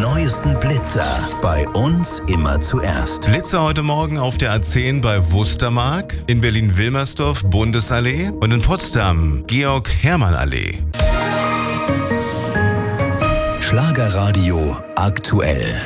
neuesten Blitzer bei uns immer zuerst. Blitzer heute Morgen auf der A10 bei Wustermark, in Berlin-Wilmersdorf Bundesallee und in Potsdam Georg-Hermann-Allee. Schlagerradio aktuell.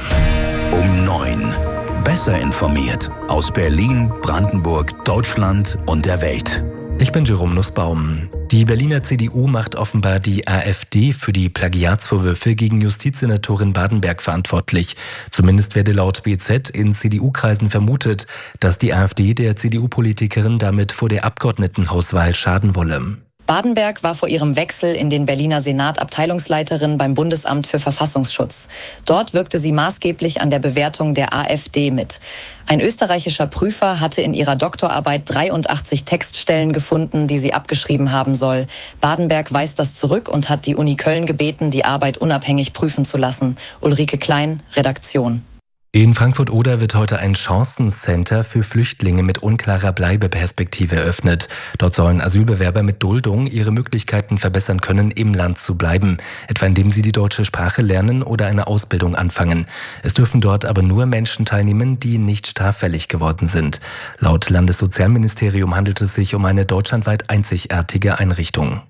Um 9. Besser informiert aus Berlin, Brandenburg, Deutschland und der Welt. Ich bin Jerome Nussbaum. Die Berliner CDU macht offenbar die AfD für die Plagiatsvorwürfe gegen Justizsenatorin Badenberg verantwortlich. Zumindest werde laut BZ in CDU-Kreisen vermutet, dass die AfD der CDU-Politikerin damit vor der Abgeordnetenhauswahl schaden wolle. Badenberg war vor ihrem Wechsel in den Berliner Senat Abteilungsleiterin beim Bundesamt für Verfassungsschutz. Dort wirkte sie maßgeblich an der Bewertung der AfD mit. Ein österreichischer Prüfer hatte in ihrer Doktorarbeit 83 Textstellen gefunden, die sie abgeschrieben haben soll. Badenberg weist das zurück und hat die Uni Köln gebeten, die Arbeit unabhängig prüfen zu lassen. Ulrike Klein, Redaktion. In Frankfurt-Oder wird heute ein Chancencenter für Flüchtlinge mit unklarer Bleibeperspektive eröffnet. Dort sollen Asylbewerber mit Duldung ihre Möglichkeiten verbessern können, im Land zu bleiben, etwa indem sie die deutsche Sprache lernen oder eine Ausbildung anfangen. Es dürfen dort aber nur Menschen teilnehmen, die nicht straffällig geworden sind. Laut Landessozialministerium handelt es sich um eine deutschlandweit einzigartige Einrichtung.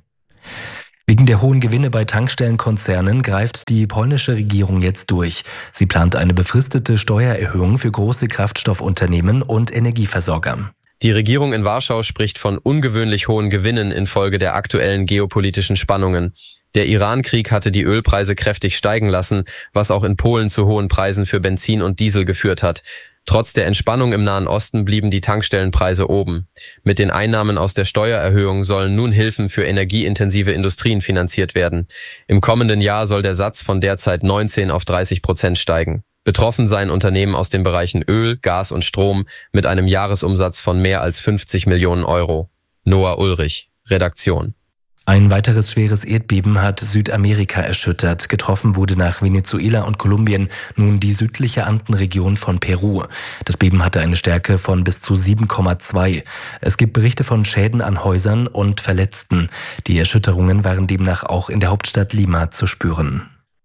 Wegen der hohen Gewinne bei Tankstellenkonzernen greift die polnische Regierung jetzt durch. Sie plant eine befristete Steuererhöhung für große Kraftstoffunternehmen und Energieversorger. Die Regierung in Warschau spricht von ungewöhnlich hohen Gewinnen infolge der aktuellen geopolitischen Spannungen. Der Iran-Krieg hatte die Ölpreise kräftig steigen lassen, was auch in Polen zu hohen Preisen für Benzin und Diesel geführt hat. Trotz der Entspannung im Nahen Osten blieben die Tankstellenpreise oben. Mit den Einnahmen aus der Steuererhöhung sollen nun Hilfen für energieintensive Industrien finanziert werden. Im kommenden Jahr soll der Satz von derzeit 19% auf 30% steigen. Betroffen seien Unternehmen aus den Bereichen Öl, Gas und Strom mit einem Jahresumsatz von mehr als 50 Millionen Euro. Noah Ulrich, Redaktion. Ein weiteres schweres Erdbeben hat Südamerika erschüttert. Getroffen wurde nach Venezuela und Kolumbien nun die südliche Andenregion von Peru. Das Beben hatte eine Stärke von bis zu 7,2. Es gibt Berichte von Schäden an Häusern und Verletzten. Die Erschütterungen waren demnach auch in der Hauptstadt Lima zu spüren.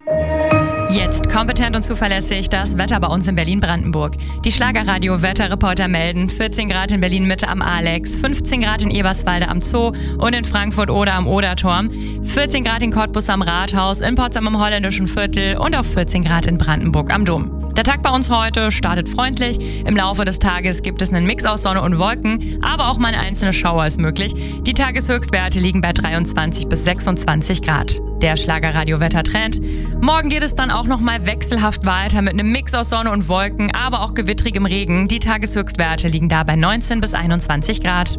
Jetzt kompetent und zuverlässig das Wetter bei uns in Berlin-Brandenburg. Die Schlagerradio-Wetterreporter melden 14 Grad in Berlin-Mitte am Alex, 15 Grad in Eberswalde am Zoo und in Frankfurt-Oder am Oderturm, 14 Grad in Cottbus am Rathaus, in Potsdam im Holländischen Viertel und auf 14 Grad in Brandenburg am Dom. Der Tag bei uns heute startet freundlich. Im Laufe des Tages gibt es einen Mix aus Sonne und Wolken, aber auch mal eine einzelne Schauer ist möglich. Die Tageshöchstwerte liegen bei 23 bis 26 Grad. Der Schlagerradio-Wettertrend. Morgen geht es dann auch nochmal wechselhaft weiter mit einem Mix aus Sonne und Wolken, aber auch gewittrigem Regen. Die Tageshöchstwerte liegen da bei 19 bis 21 Grad.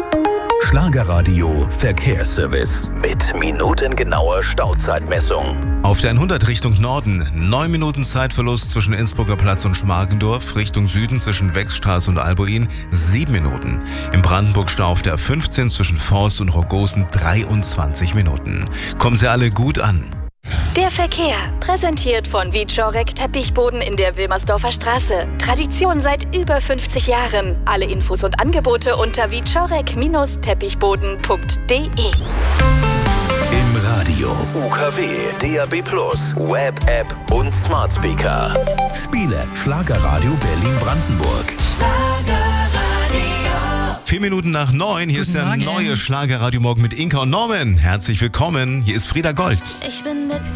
Schlagerradio Verkehrsservice mit minutengenauer Stauzeitmessung. Auf der 100 Richtung Norden 9 Minuten Zeitverlust zwischen Innsbrucker Platz und Schmargendorf, Richtung Süden zwischen Wechsstraße und Albuin 7 Minuten. Im Brandenburg-Stau auf der 15 zwischen Forst und Rogosen 23 Minuten. Kommen Sie alle gut an. Der Verkehr, präsentiert von Wieczorek Teppichboden in der Wilmersdorfer Straße. Tradition seit über 50 Jahren. Alle Infos und Angebote unter wieczorek-teppichboden.de. Im Radio, UKW, DAB+, Web, App und Smart Speaker. Spiele Schlagerradio Berlin-Brandenburg. 4 Minuten nach 9, hier ist der neue Schlagerradio Morgen mit Inka und Norman. Herzlich willkommen, hier ist Frieda Gold. Ich bin mit